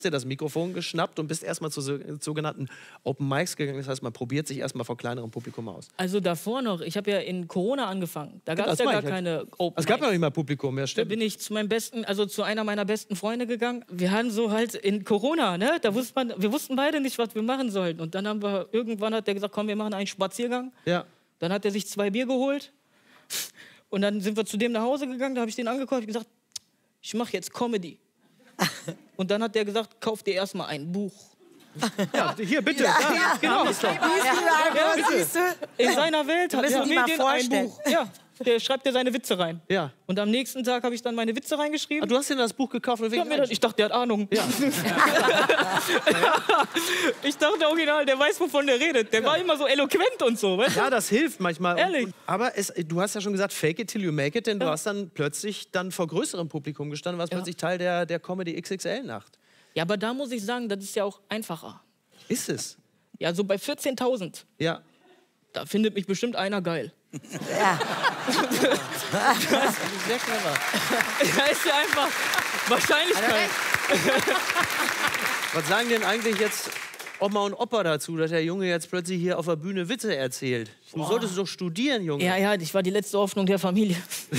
dir das Mikrofon geschnappt und bist erstmal zu sogenannten Open Mics gegangen. Das heißt, man probiert sich erstmal vor kleinerem Publikum aus. Also davor noch, ich habe ja in Corona angefangen. Da gab es ja gar keine Open Mics. Es gab ja noch nicht mal Publikum, ja, Da stimmt. bin ich zu meinem besten, also zu einer meiner besten Freunde gegangen. Wir hatten so halt in Corona, ne? Wir wussten beide nicht, was wir machen sollten. Und dann irgendwann hat der gesagt, komm, wir machen einen Spaziergang. Ja. Dann hat er sich 2 Bier geholt. Und dann sind wir zu dem nach Hause gegangen. Da habe ich den angeguckt und gesagt, ich mache jetzt Comedy. Und dann hat der gesagt, kauf dir erstmal ein Buch. Ja, hier, bitte. Ja, Genau. Siehst du? In seiner Welt hat müssen der die mal Medien ein vorstellen. Buch. Ja, der schreibt dir seine Witze rein. Ja. Und am nächsten Tag habe ich dann meine Witze reingeschrieben. Du hast dir das Buch gekauft und Ich dachte, der hat Ahnung. Ja. Ich dachte original, der weiß, wovon der redet. Der war immer so eloquent und so. Weißt du? Ja, das hilft manchmal. Ehrlich. Aber du hast ja schon gesagt, fake it till you make it, denn du hast dann plötzlich vor größerem Publikum gestanden, warst plötzlich Teil der Comedy XXL-Nacht. Ja, aber da muss ich sagen, das ist ja auch einfacher. Ist es? Ja, so bei 14.000, Ja. da findet mich bestimmt einer geil. Ja. Sehr clever. Da ist ja einfach Wahrscheinlichkeit. Was sagen denn eigentlich jetzt Oma und Opa dazu, dass der Junge jetzt plötzlich hier auf der Bühne Witze erzählt? Du solltest doch studieren, Junge. Ja, ich war die letzte Hoffnung der Familie.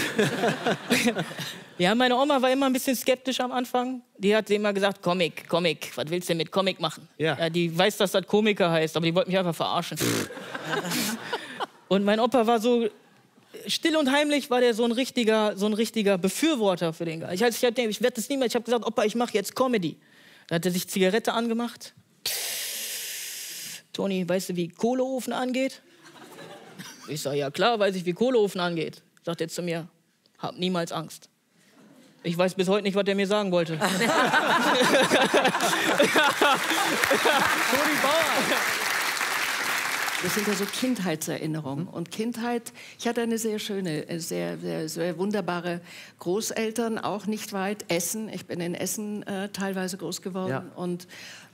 Ja, meine Oma war immer ein bisschen skeptisch am Anfang. Die hat immer gesagt, Comic, was willst du denn mit Comic machen? Ja. Die weiß, dass das Komiker heißt, aber die wollte mich einfach verarschen. Und mein Opa war so, still und heimlich war der so ein richtiger Befürworter für den Geist. Ich werde das niemals, ich habe gesagt, Opa, ich mache jetzt Comedy. Da hat er sich Zigarette angemacht. Toni, weißt du, wie Kohleofen angeht? Ich sage, ja klar, weiß ich, wie Kohleofen angeht. Sagt er zu mir, hab niemals Angst. Ich weiß bis heute nicht, was er mir sagen wollte. Toni Bauer. Das sind ja so Kindheitserinnerungen. Und Kindheit, ich hatte eine sehr schöne, sehr wunderbare Großeltern, auch nicht weit. Essen, ich bin in Essen teilweise groß geworden. Ja. Und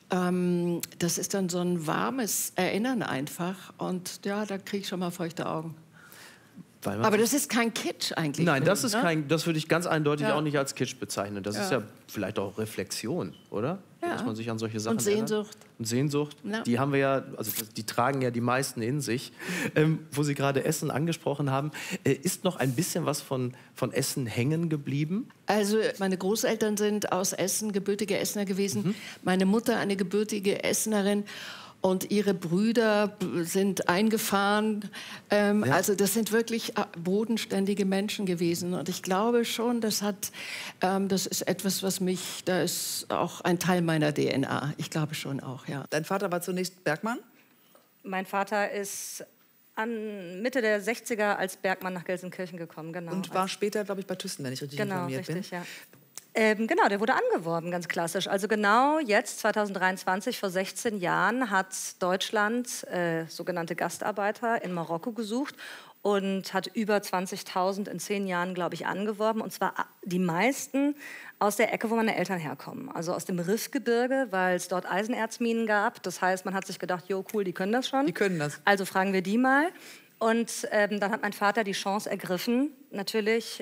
das ist dann so ein warmes Erinnern einfach. Und ja, da kriege ich schon mal feuchte Augen. Aber das ist kein Kitsch eigentlich. Nein, das ist ne? das würde ich ganz eindeutig Ja. auch nicht als Kitsch bezeichnen. Das ist ja vielleicht auch Reflexion, oder? Ja. Dass man sich an solche Sachen Und Sehnsucht. erinnert. Und Sehnsucht, Ja. die haben wir ja, also die tragen ja die meisten in sich. Wo Sie gerade Essen angesprochen haben, ist noch ein bisschen was von Essen hängen geblieben? Also meine Großeltern sind aus Essen, gebürtige Essener gewesen. Meine Mutter eine gebürtige Essenerin. Und ihre Brüder sind eingefahren. Also das sind wirklich bodenständige Menschen gewesen. Und ich glaube schon, das ist etwas, da ist auch ein Teil meiner DNA. Ich glaube schon auch, ja. Dein Vater war zunächst Bergmann? Mein Vater ist an Mitte der 60er als Bergmann nach Gelsenkirchen gekommen, genau. Und war später, glaube ich, bei Thyssen, wenn ich richtig informiert richtig, bin. ja. Genau, der wurde angeworben, ganz klassisch. Also genau jetzt, 2023, vor 16 Jahren, hat Deutschland sogenannte Gastarbeiter in Marokko gesucht und hat über 20.000 in 10 Jahren, glaube ich, angeworben. Und zwar die meisten aus der Ecke, wo meine Eltern herkommen. Also aus dem Rifgebirge, weil es dort Eisenerzminen gab. Das heißt, man hat sich gedacht, jo, cool, die können das schon. Die können das. Also fragen wir die mal. Und dann hat mein Vater die Chance ergriffen, natürlich.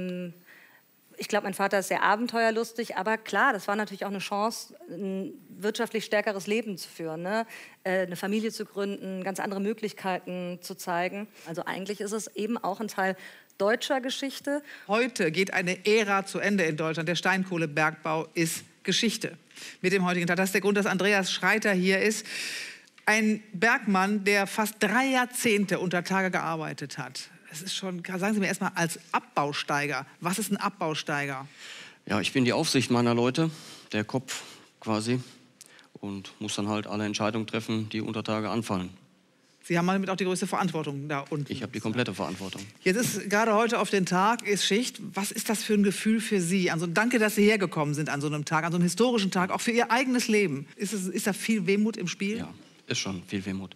Ich glaube, mein Vater ist sehr abenteuerlustig, aber klar, das war natürlich auch eine Chance, ein wirtschaftlich stärkeres Leben zu führen, ne? Eine Familie zu gründen, ganz andere Möglichkeiten zu zeigen. Also eigentlich ist es eben auch ein Teil deutscher Geschichte. Heute geht eine Ära zu Ende in Deutschland. Der Steinkohlebergbau ist Geschichte mit dem heutigen Tag. Das ist der Grund, dass Andreas Schreiter hier ist. Ein Bergmann, der fast 3 Jahrzehnte unter Tage gearbeitet hat. Es ist schon, sagen Sie mir erstmal als Abbausteiger, was ist ein Abbausteiger? Ja, ich bin die Aufsicht meiner Leute, der Kopf quasi, und muss dann halt alle Entscheidungen treffen, die unter Tage anfallen. Sie haben damit auch die größte Verantwortung da unten. Ich habe die komplette Verantwortung. Jetzt ist gerade heute auf den Tag, ist Schicht. Was ist das für ein Gefühl für Sie? Also danke, dass Sie hergekommen sind an so einem Tag, an so einem historischen Tag, auch für Ihr eigenes Leben. Ist da viel Wehmut im Spiel? Ja, ist schon viel Wehmut.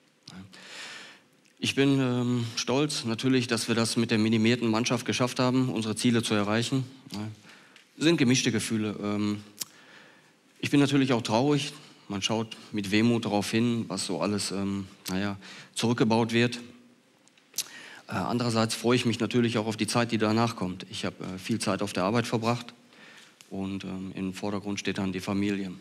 Ich bin stolz natürlich, dass wir das mit der minimierten Mannschaft geschafft haben, unsere Ziele zu erreichen. Es sind gemischte Gefühle. Ich bin natürlich auch traurig. Man schaut mit Wehmut darauf hin, was so alles zurückgebaut wird. Andererseits freue ich mich natürlich auch auf die Zeit, die danach kommt. Ich habe viel Zeit auf der Arbeit verbracht Und im Vordergrund steht dann die Familie.